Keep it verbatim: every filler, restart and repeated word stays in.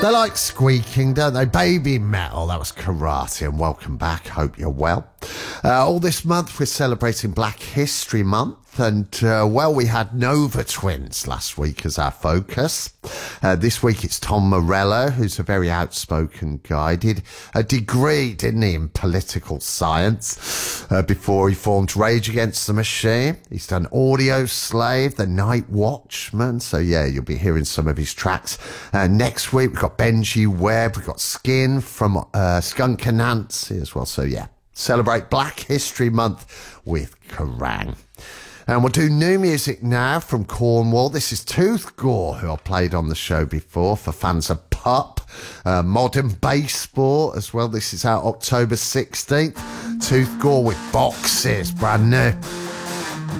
They like squeaking, don't they? Baby Metal, that was Karate, and welcome back. Hope you're well. Uh, all this month we're celebrating Black History Month, and uh, well, we had Nova Twins last week as our focus. Uh, this week it's Tom Morello, who's a very outspoken guy. Did a degree, didn't he, in political science uh, before he formed Rage Against the Machine. He's done Audio Slave, The Night Watchman. So yeah, you'll be hearing some of his tracks. Uh, next week we've got Benji Webb, we've got Skin from uh, Skunk Anansi as well. So yeah, celebrate Black History Month with Kerrang! And we'll do new music now from Cornwall. This is Tooth Gore, who I played on the show before for fans of Pup, uh, Modern Baseball as well. This is out October sixteenth. Tooth Gore with Boxes, brand new.